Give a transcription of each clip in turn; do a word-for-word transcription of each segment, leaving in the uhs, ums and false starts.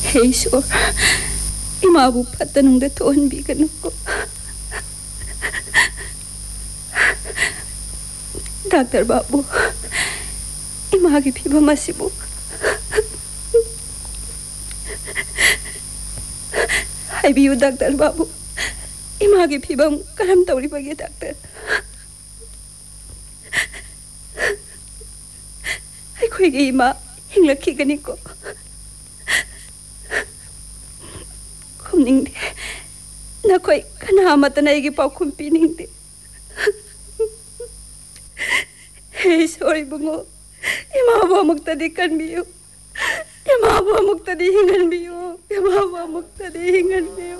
Hey sure. Imabu patanung da tohan bigan ko. Doctor Babu. Imagi piba masibu. Hai biu Doctor Babu. Imagi piba karam tauri bagi doctor. Hai koi gi ima hinglaki gani ko. Kumning de. Na koi kana mata na igi pau kumpi ning de. Hey sorry bungo. Ima ba mukta di kan biu. Ima ba mukta di hingan biu. Ima ba mukta di hingan biu.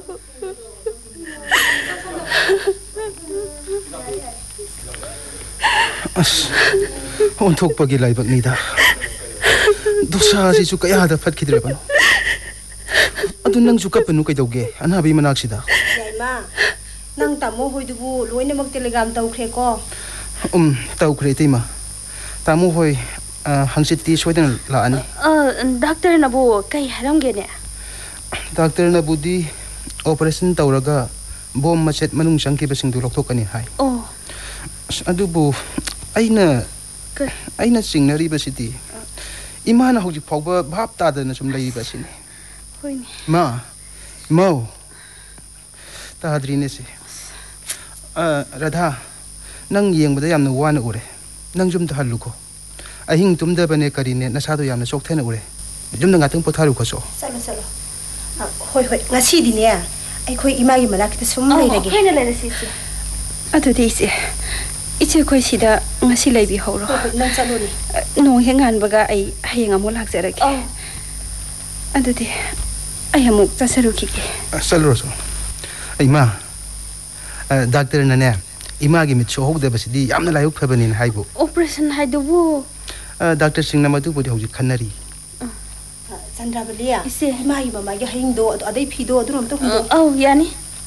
As, untuk pagi lai bak nida. Dosa si suka ya ada fat kidre pano. Adun nang suka penu kay doge. Ana bi manak sida. Yai ma, nang tamo hoy dubu loina mag telegram tau kre ko. Um, tau kre ti ma. Tamu hoy hangsit ti soidan la ani. Uh, doctor nabu kay haram gene. Doctor nabu di operation tauraga bom macet manung sangki basing dulok to kani hai. Oh. Adubu aina aina singnari basiti. Imana hojik phawba bhap ta da na sum lai basini. Hoini. Ma. Mau. Ta adrine se. Ah Radha nang yengbada yamna wana ure. Nang jum ta haluko. Ahing tumda bane karine nasado yamna sokthena ure. Jum na ngatang potharu ko so. Salo salo. Hoy hoy ngasi di ne. Ai khoi imagi manakita sum lai rage. Hoina lai rasi si. Atu di si. Iche koi sida ngasi lai bi horo. Nang salo ni. No hengan baga ai hayang amul hak jarage. Oh. Adu di. Ai amuk tasaru kike. Salo so. Ai ma. Doctor na ne. Imagi mit so hogda basidi yamna layuk phabanin haibu. Operation haidubu. Doctor sing na madu bodi hojik khanari. Sandra Balia. Ise imagi mama ga haing do adai phi do adrum to hundo. Oh yani.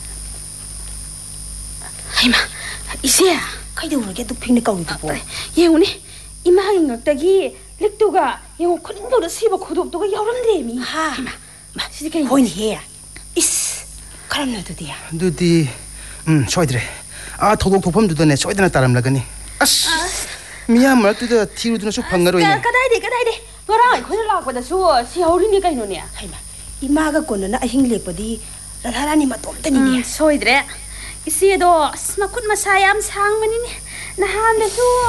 Haima. Ise kai do rage duk phing ne kawi to po. Yenguni. Imagi ngaktagi liktuga yengu khuning do siba khudop to ga yawramde mi. Ha. Ma sidi kai hoin he. Is. karam na to dia. Dudi um soidre. Ah thogok thopam du ne soidana taram lagani. As. Miya mar tu da thiru du na su phangaro ne. Kadai de kadai de. Ngara khoi la ko da su si hauri ni kai no ne. Haima. Imaga kono na ahing lepadi radharani matom tani ne. Soidre. Isi do makut masayam sang mani ne. Nahan da su